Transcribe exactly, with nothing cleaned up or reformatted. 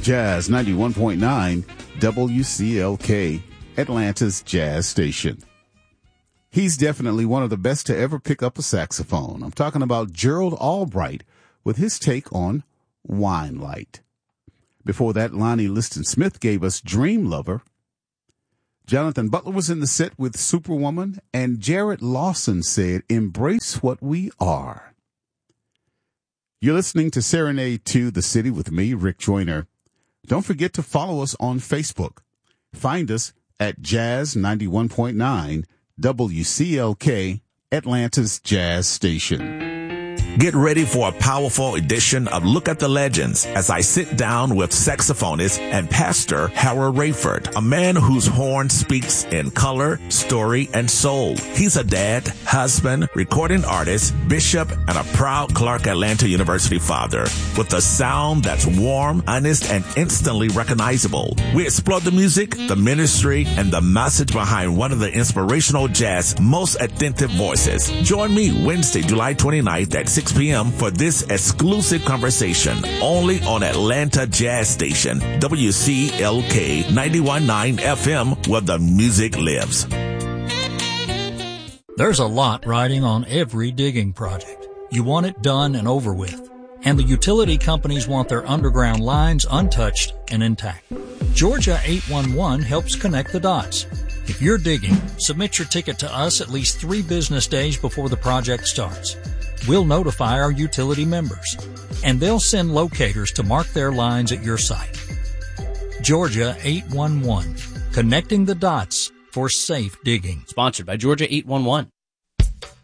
Jazz ninety-one point nine W C L K, Atlanta's jazz station. He's definitely one of the best to ever pick up a saxophone. I'm talking about Gerald Albright with his take on Wine Light. Before that, Lonnie Liston Smith gave us Dream Lover. Jonathan Butler was in the set with Superwoman, and Jared Lawson said, Embrace What We Are. You're listening to Serenade to the City with me, Rick Joyner. Don't forget to follow us on Facebook. Find us at Jazz ninety-one point nine W C L K, Atlanta's jazz station. Get ready for a powerful edition of Look at the Legends as I sit down with saxophonist and pastor Harold Rayford, a man whose horn speaks in color, story, and soul. He's a dad, husband, recording artist, bishop, and a proud Clark Atlanta University father with a sound that's warm, honest, and instantly recognizable. We explore the music, the ministry, and the message behind one of the inspirational jazz most authentic voices. Join me Wednesday, July twenty-ninth at six p.m. for this exclusive conversation only on Atlanta Jazz Station, W C L K ninety-one point nine F M, where the music lives. There's a lot riding on every digging project. You want it done and over with. And the utility companies want their underground lines untouched and intact. Georgia eight one one helps connect the dots. If you're digging, submit your ticket to us at least three business days before the project starts. We'll notify our utility members, and they'll send locators to mark their lines at your site. Georgia eight one one, connecting the dots for safe digging. Sponsored by Georgia eight one one.